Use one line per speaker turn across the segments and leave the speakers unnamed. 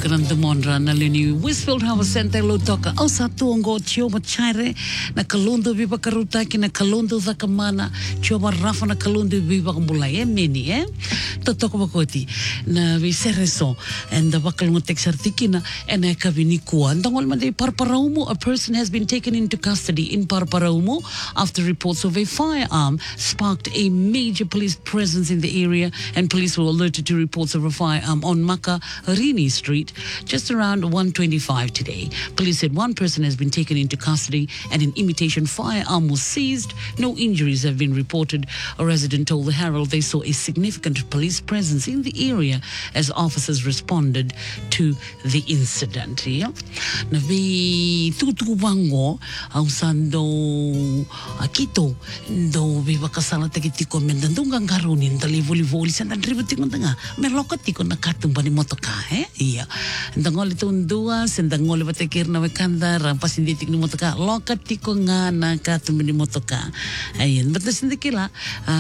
Grande Mondra na lini Westfield Harbour Center lo toka au sa tuongo tio machaire na kalundo biba karuta ki na kalundo zakamana tio rafa na kalundo biba mbulai meni to toko bakoti na vi sereso and the bakalungo texartikina and e kavini kua ndangol mande Paraparaumu. A person has been taken into custody in Paraparaumu after reports of a firearm sparked a major police presence in the area, and police were alerted to reports of a firearm on Makarini Street just around 1:25 today. Police said one person has been taken into custody and an imitation firearm was seized. No injuries have been reported. A resident told the Herald they saw a significant police presence in the area as officers responded to the incident. Navi tutubango ausando akito do viva kasala tekitiko mendandunga garuni ndali voli sandan ributiko ndanga melokatiko na katumbani motoka iya ndangoli tundua sendangoli batekirna wekanda rampasinditik ni motoka lokatiko ngana katumbani motoka ayen batasindikila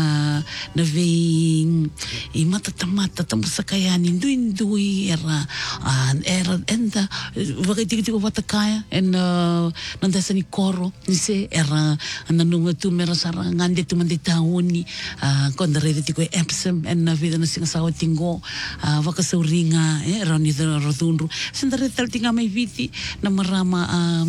navi imata tamata tamusakayani ndui era enda vakaitikitiko watakaya en nandasa ni koro nise era nanunga tu mera sara ngande tu mande taoni kondarere tiko Epsom en na vida na singasawa tingo vakasauringa rani da rodunru sendare tal tinga mai viti na marama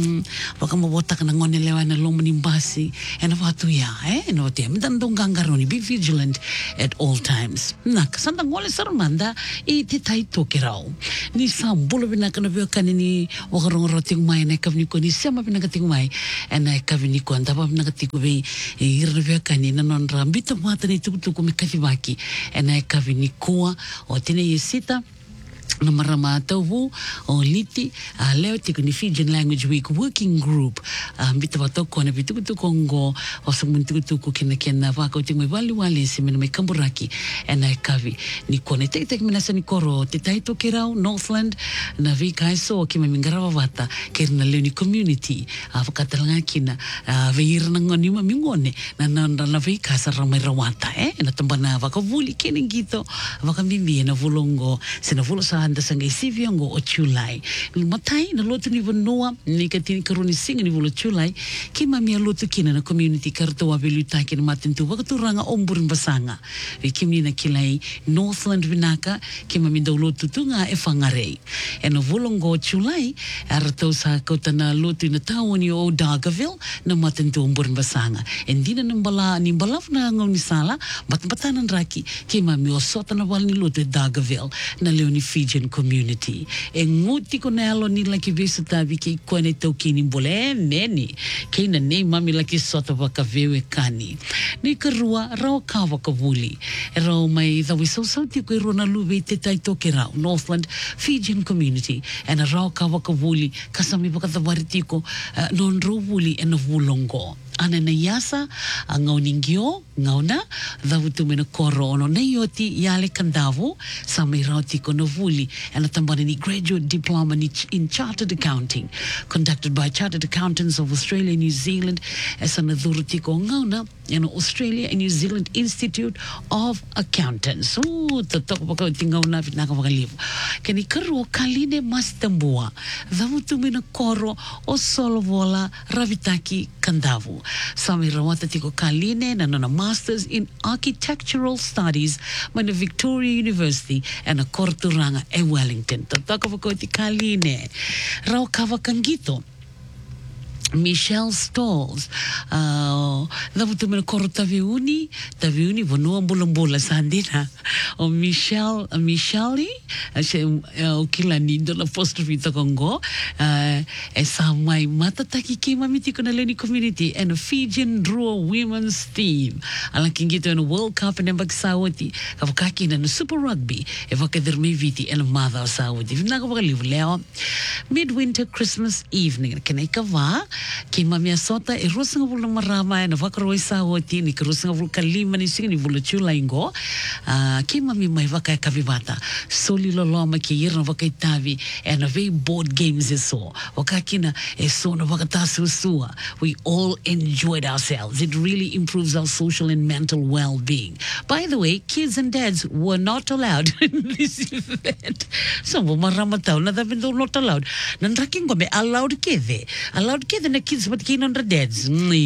vakamabota na ngone lewa na lomani basi en watu ya no te mdandong gangaroni be vigilant at all times na kasanda ngole sarmanda I titai tokirao ni sambulo bina kana vyo kanini wakarong ting mai na kavni ko ni sama pinagating mai na kavni ko anda pa pinagating ko be irvya kanina non rambito mata ni tukutuku mikatibaki na kavni ko o tine yesita na marama tau o liti leo tiko ni Fijian Language Week Working Group bita batoko na bitukutu kongo o sumuntukutuku kina wako tingo wali simena mai kamburaki na kavi ni kone tek minasa ni koro te taito kirau Northland na vi kaiso kima mingarawa wata kirna leo ni community wakatalanga kina veir na ngoni mingone na vi kaisa ramai rawata na tambana wakavuli kini gito wakamimbi na vulongo sina vulo sa anda sanga isiviongo o chulai matai na lotu ni vanua ni katini karuni singa ni vulo chulai kima mia lotu kina na community karto wa veluta kina matintu wakaturanga omburin basanga kimi na kilai Northland vinaka kima minda lotu tunga efangarei ena volongo chulai arato sa kota na lotu na tawoni o Dargaville na matintu omburin basanga endina nimbala na ngoni sala batbatanan raki kima mi osota na wal ni lotu Dargaville na leoni Fijian community nguti ko nalo ni laki visu tabi ke kone tau kini bole meni ke na nei mami laki sota waka vewe kani ni karua rao kawa kavuli rao mai dhawi sauti ko irona luwe te taito ke rao Northland Fijian community and rao kawa kavuli kasami baka dhawaritiko non rovuli and vulongo ana na yasa ngau ningio ngauna dhavutu mena koro ono na yoti yale kandavu samai rauti kono vuli and atambani ni graduate diploma in chartered accounting conducted by Chartered Accountants of Australia and New Zealand as an authority ko ngauna in Australia and New Zealand Institute of Accountants tatok baka tingauna vitnaka wakalivu kani karu kaline mas tambua dhavutu mena koro o solovola ravitaki kandavu Sami rawata tiko kaline na nana masters in architectural studies by the Victoria University and a korturanga e Wellington. Tataka wakoti kaline. Rao kawakangito. Michelle Stalls dhavutu mena koro taviuni vanua mbola sandina o Michelle o kila nindo la apostrophe takongo samai matataki kima mitiko na leni community and a Fijian draw women's team ala kingito na World Cup and Sawati kavakaki na Super Rugby evakaderme viti and mother Sawati vinaka wakalivu leo midwinter Christmas evening kanai kava Ki mamia sota e rosanga vula marama e na wakaroi sa oti ni ka rosanga vula kalima ni singa ni vula chula ingo. Ki mami mai waka e kavivata. Soli loloma ki ira na waka itavi e na vei board games e so. Waka kina e so na waka tasu sua. We all enjoyed ourselves. It really improves our social and mental well-being. By the way, kids and dads were not allowed in this event. So marama tau na davindo not allowed. Nandraking ko me allowed kede. Allowed kede na kids but kina na dads.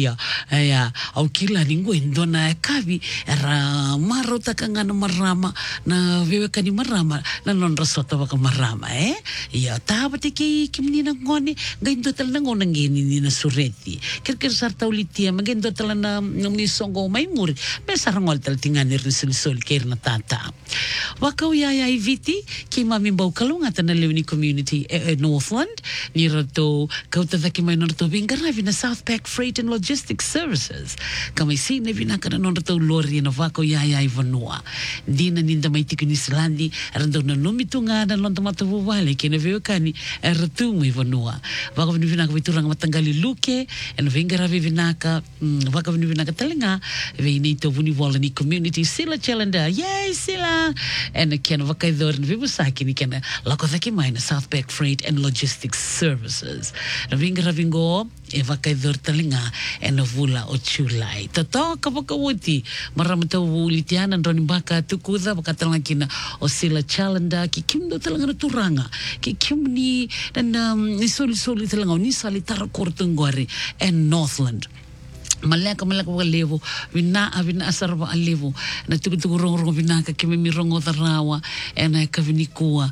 Ya au kila ningo indo na kavi era marota kanga na marama na vewe kani marama na nonra sota waka marama ya tabati ki menina ngoni gaindo tal na ngona ngeni ni na sureti ker sarta ulitia magendo tal na ni songo mai muri be sarangol tal tingani risul sol ker na tata waka ya iviti ki mami bau kalunga ta na Leoni community Northland ni rato kauta daki mai no rato vingaravi na Southpack Freight and Logistics Services kama si ne vinaka na no rato lori na waka ya ivanua dina ninda mai tiku ni Islandi rando na numitunga na lonta matavu wale kina veokani ratu mai vanua waka vini vinaka vituranga matangali luke en vingaravi vinaka waka vini vinaka talenga veini to vuni wala ni community sila chalenda yay sila en kena waka idor na vibusaki ni kena lako thaki mai na Southpack Freight and Logistics Services na vingaravi ngo e waka idor talenga en vula o chulai tatoka waka wuti maramata wulitiana ndoni baka tukuza baka talanga kina o sila chalenda ki kimdo talanga na turanga ki kimni dan ni soli talanga ni sali tarakortungwari and Northland malaka waka levo vina asarva alevo na tuku rongo vina ka kimi rongo tarawa ena ka vinikua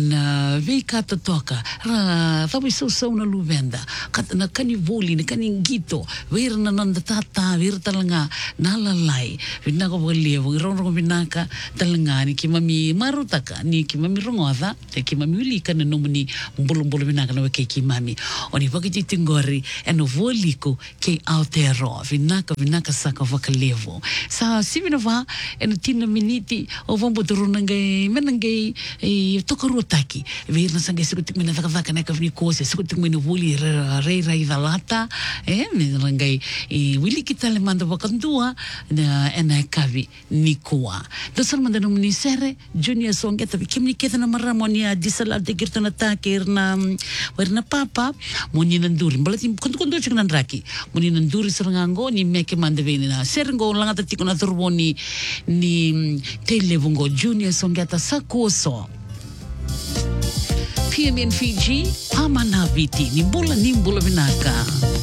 en veika toka ra tawi so na luvenda na kani voli na kani ngito ver na nanda tata ver talanga nalalai vina ka waka levo rongo vina ka talanga ni kimami marutaka ni kimami rongo ata kimami ulika na nomuni mbolo vina ka na wake kimami oni wakiti tingori eno voliko ke Aotearoa vinaka saka vakalevo sa sivina va en tina miniti o vambo turunangai menangai toka ruataki virna sangai sikutik mina taka na kavni kose sikutik mina vuli rei dalata menangai wili kita le manda vakandua na ena kavi nikua dosar manda no minisere junior songeta kimni keta na maramonia disala de girtona takirna werna papa moni nanduri balati konto chiknan raki moni nanduri serangango ni meke mandeveni na serengo langata tiko na turboni ni televungo junior songeta sakoso PMN Fiji Pamanaviti ni bula vinaka